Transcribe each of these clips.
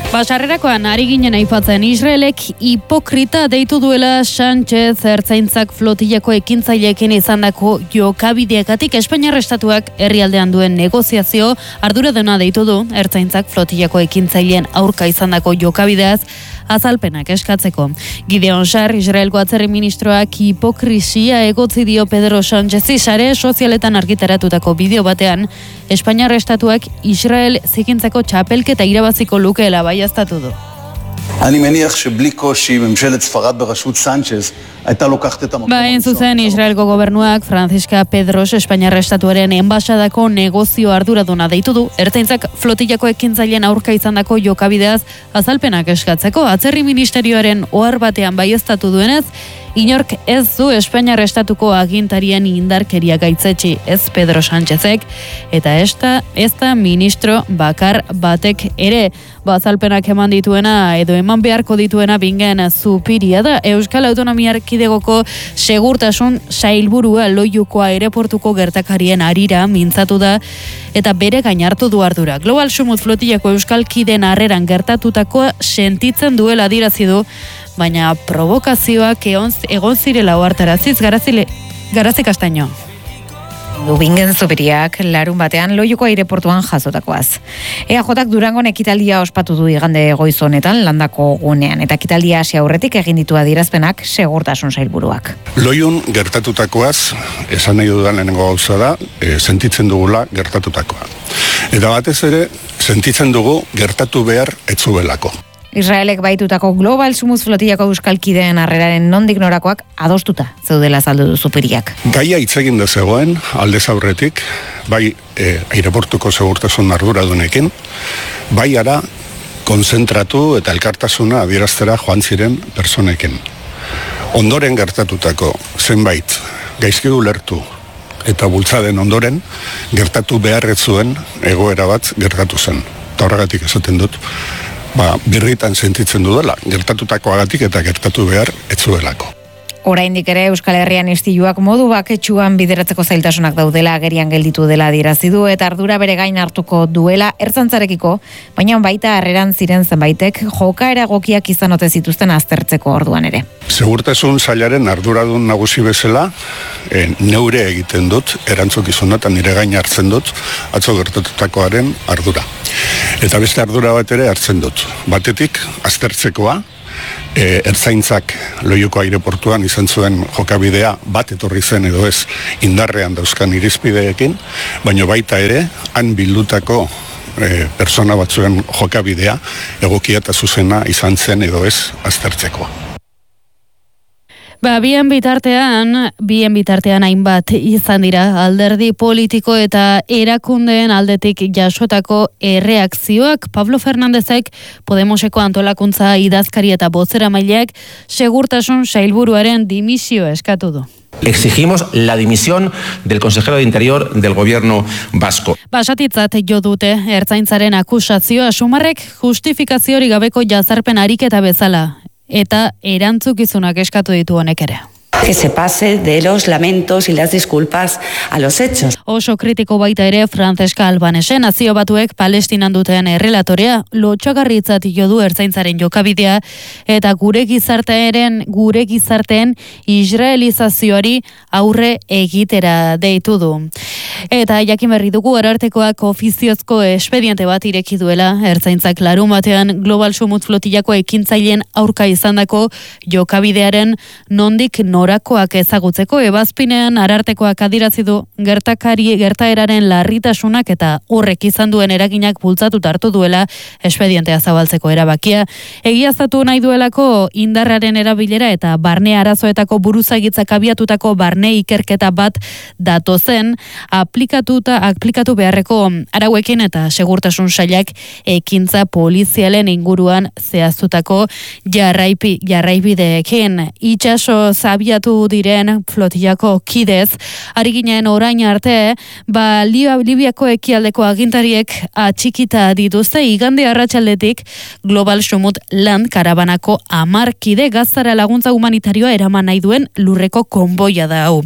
Sarrerakoan ari ginen aipatzen, Israelek hipokrita deitu duela Sánchez ertzaintzak flotillako ekintzaileekin izandako jokabideagatik. Espainiar estatuak herrialdean duen negoziazio arduraduna deitu du ertzaintzak flotillako ekintzaileen aurka izandako jokabideaz azalpenak eskatzeko. Gideon Sar, Israelgo atzerri ministroak hipokrisia egotzi dio Pedro Sánchezi sare sozialetan argitaratutako bideo batean, Espainiar estatuak Israel zikintzako txapelketa irabaziko lukeela baieztatu du. אני מניח שבלי קושי ממשלת ספרד בראשות סנצ'ז הייתה לוקחת את המקום. Hain zuzen, Israelgo gobernuak Francisca Pedros Espainiar estatuaren enbaxadako negozio arduraduna deitu du, ertzaintzak flotillako ekintzaileen aurka izandako jokabideaz azalpenak eskatzeko. Atzerri ministerioaren ohar batean baieztatu duenez, inork ez du Espainiar estatuko agintarien indarkeria gaitzetsi, ez Pedro Sánchezek, eta ez da ministro bakar batek ere. Azalpenak eman dituena edo eman beharko dituena bingen Zupiria da. Euskal Autonomia Erkidegoko segurtasun sailburua Loiuko aireportuko gertakarien harira mintzatu da eta bere gain hartu du ardura. Global Sumut flotillako euskal kideen harreran gertatutakoa sentitzen duela adierazi du, baina provokazioak egon zirela ohartaraziz Garazi Castaño. Bingen Zupiriak larun batean Loiuko aireportuan jasotakoaz. EAJak Durangon ekitaldia ospatu du igande goiz honetan landako gunean, eta ekitaldia hasi aurretik egin ditu adierazpenak segurtasun sailburuak. Loiun gertatutakoaz, esan nahi dudan lehenengo gauza da, sentitzen dugula gertatutakoa. Eta batez ere, sentitzen dugu gertatu behar etzuelako. Israelek baitutako Global Sumuz flotillako euskalkideen harreraren nondik norakoak adostuta zeudela azaldu du Zupiriak. Gaia hitz egin da zegoen aldez aurretik, bai aireportuko segurtasun arduradunekin, bai ara konzentratu eta elkartasuna adieraztera joan ziren personekin. Ondoren gertatutako zenbait gaizki ulertu eta bultzaden ondoren gertatu beharrez zuen egoera bat gertatu zen. Eta horregatik esaten dut, birritan sentitzen dudala, gertatutakoagatik eta gertatu behar etzuelako. Oraindik ere Euskal Herrian istiluak modu baketsuan bideratzeko zailtasunak daudela agerian gelditu dela adierazi du eta ardura bere gain hartuko duela ertzantzarekiko, baina baita harreran ziren zenbaitek jokaera egokiak izan ote zituzten aztertzeko orduan ere. Segurtasun sailaren arduradun nagusi bezala, neure egiten dut, erantzukizuna eta nire gain hartzen dut, atzo gertatutakoaren ardura. Eta beste ardura bat ere hartzen dut. Batetik, aztertzekoa, ertzaintzak Loiuko aireportuan izan zuen jokabidea bat etorri zen edo ez indarrean dauzkan irizpideekin, baina baita ere, han bildutako persona batzuen jokabidea egokia eta zuzena izan zen edo ez aztertzekoa. Bien bitartean hainbat izan dira alderdi politiko eta erakundeen aldetik jasotako erreakzioak. Pablo Fernándezek Podemoseko antolakuntza idazkari eta bozeramaileak segurtasun sailburuaren dimisioa eskatu du. Exigimos la dimisión del consejero de Interior del gobierno vasco. Basatitzat jo dute ertzaintzaren akusazioa Sumarrek justifikaziorik gabeko jazarpen ariketa bezala. Eta erantzukizunak eskatu ditu honek ere. Que se pase de los lamentos y las disculpas a los hechos. Oso kritiko baita ere Francesca Albanese, Nazio Batuek Palestinan duten errelatorea, lotsagarritzat jo du ertzaintzaren jokabidea eta gure gizarteen israelizazioari aurre egitera deitu du. Eta jakin berri dugu Arartekoak ofiziozko espediente bat ireki duela ertzaintzak larun batean Global Sumut flotillako ekintzaileen aurka izandako jokabidearen nondik norakoak ezagutzeko. Ebazpinean Arartekoak adierazi du gertaeraren larritasunak eta horrek izan duen eraginak bultzatuta hartu duela espedientea zabaltzeko erabakia. Egiaztatu nahi duelako indarraren erabilera eta barne arazoetako buruzagitzak abiatutako barne ikerketa bat datozen aplikatu beharreko arauekin eta segurtasun sailak ekintza polizialen inguruan zehaztutako jarraibideekin. Itxaso zabiatu diren flotillako kidez, ari ginen orain arte, Libiako ekialdeko agintariek atxikita dituzte igande arratsaldetik Global Sumut Land karabanako 10 kide gaztara laguntza humanitarioa eraman nahi duen lurreko konboia da hau.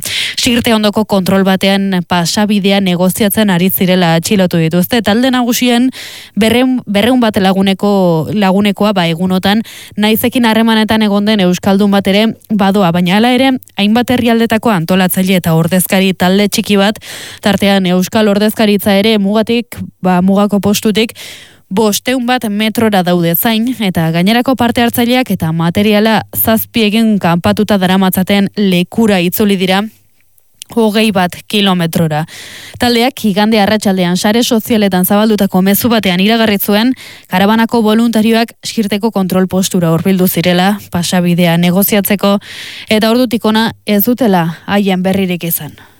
Sirte ondoko kontrol batean pasabidea negoziatzen ari zirela atxilotu dituzte. Talde nagusien 200 bat lagunekoa egunotan naizekin harremanetan egon den euskaldun bat ere badoa, baina hala ere hainbat herrialdetako antolatzaile eta ordezkari talde txiki bat, tartean euskal ordezkaritza ere mugako postutik 500 bat metrora daude zain, eta gainerako parte hartzaileak eta materiala 7 egin kanpatuta daramatzaten lekura itzuli dira 20 kilometrora. Taldeak igande arratsaldean sare sozialetan zabaldutako mezu batean iragarri zuen karabanako voluntarioak Sirteko kontrol postura hurbildu zirela pasabidea negoziatzeko, eta ordutik hona ez dutela haien berririk izan.